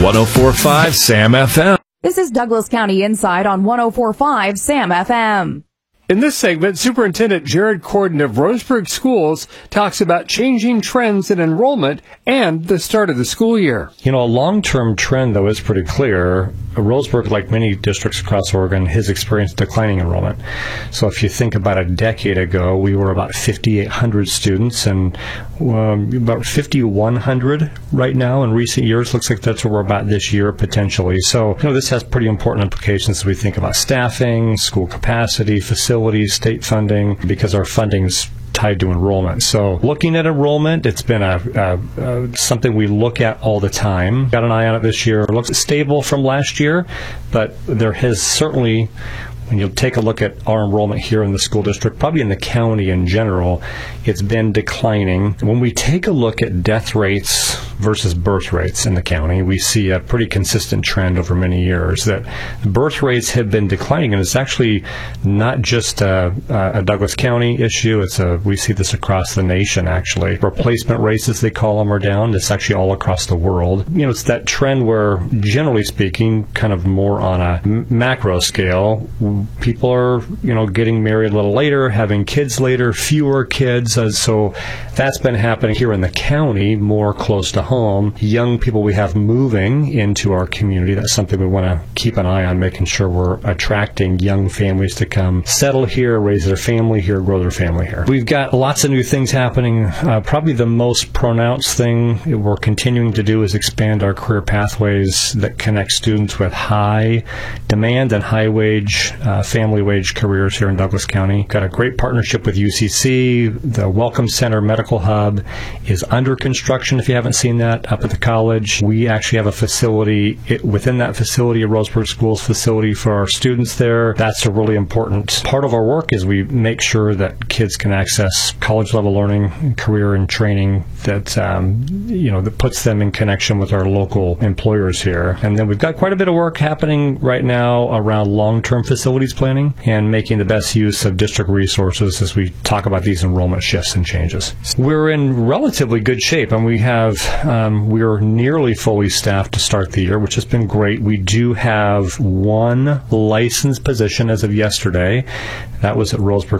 104.5 Sam FM. This is Douglas County Inside on 104.5 Sam FM. In this segment, Superintendent Jared Corden of Roseburg Schools talks about changing trends in enrollment and the start of the school year. You know, a long-term trend, though, is pretty clear. Roseburg, like many districts across Oregon, has experienced declining enrollment. So if you think about a decade ago, we were about 5,800 students and about 5,100 right now in recent years. Looks like that's where we're about this year, potentially. So, this has pretty important implications as we think about staffing, school capacity, facilities, state funding, because our funding's tied to enrollment. So looking at enrollment, it's been something we look at all the time. Got an eye on it this year. It looks stable from last year, but there has certainly, when you take a look at our enrollment here in the school district, probably in the county in general, it's been declining. When we take a look at death rates versus birth rates in the county, we see a pretty consistent trend over many years that birth rates have been declining, and it's actually not just a Douglas County issue. We see this across the nation, actually. Replacement rates, as they call them, are down. It's actually all across the world. It's that trend where, generally speaking, kind of more on a macro scale, people are, getting married a little later, having kids later, fewer kids. So that's been happening here in the county, more close to home. Young people we have moving into our community, that's something we want to keep an eye on, making sure we're attracting young families to come settle here, raise their family here, grow their family here. We've got lots of new things happening. Probably the most pronounced thing we're continuing to do is expand our career pathways that connect students with high demand and high wage, family wage careers here in Douglas County. Got a great partnership with UCC. The Welcome Center Medical Hub is under construction, if you haven't seen that, up at the college. We actually have a facility within that facility, a Roseburg Schools facility for our students there. That's a really important part of our work, is we make sure that kids can access college-level learning, career and training that, that puts them in connection with our local employers here. And then we've got quite a bit of work happening right now around long-term facilities planning and making the best use of district resources as we talk about these enrollment shifts and changes. We're in relatively good shape, and we're nearly fully staffed to start the year, which has been great. We do have one licensed position as of yesterday. That was at Roseburg